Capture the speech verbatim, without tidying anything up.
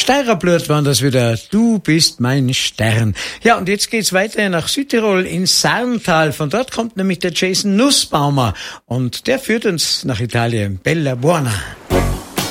Steirerblut waren das wieder. Du bist mein Stern. Ja, und jetzt geht's weiter nach Südtirol ins Sarntal. Von dort kommt nämlich der Jason Nussbaumer und der führt uns nach Italien. Bella Buona.